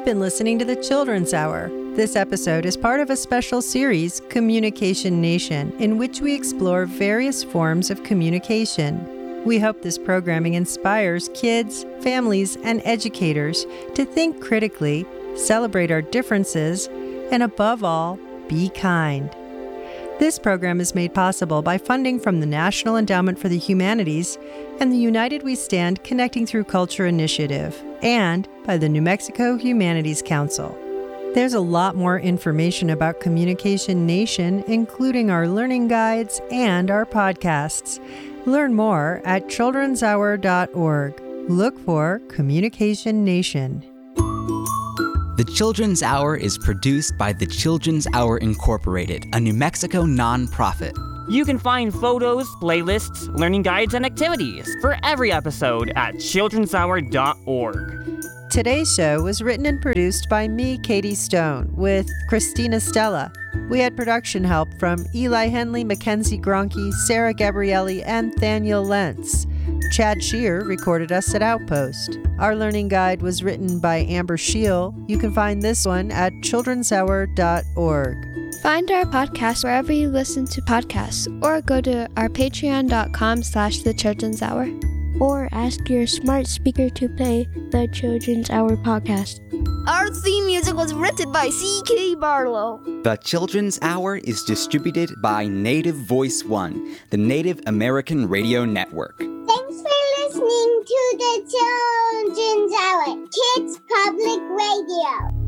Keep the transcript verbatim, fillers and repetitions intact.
You've been listening to the Children's Hour. This episode is part of a special series, Communication Nation, in which we explore various forms of communication. We hope this programming inspires kids, families, and educators to think critically, celebrate our differences, and above all, be kind. This program is made possible by funding from the National Endowment for the Humanities and the United We Stand Connecting Through Culture initiative, and by the New Mexico Humanities Council. There's a lot more information about Communication Nation, including our learning guides and our podcasts. Learn more at children's hour dot org. Look for Communication Nation. The Children's Hour is produced by the Children's Hour Incorporated, a New Mexico nonprofit. You can find photos, playlists, learning guides, and activities for every episode at children's hour dot org. Today's show was written and produced by me, Katie Stone, with Christina Stella. We had production help from Eli Henley, Mackenzie Gronke, Sarah Gabrielli, and Thaniel Lentz. Chad Shear recorded us at Outpost. Our learning guide was written by Amber Scheel. You can find this one at children's hour dot org. Find our podcast wherever you listen to podcasts, or go to our patreon dot com slash the Children's Hour. Or ask your smart speaker to play the Children's Hour podcast. Our theme music was written by C K Barlow. The Children's Hour is distributed by Native Voice One, the Native American Radio Network. Thanks for listening to the Children's Hour, Kids Public Radio.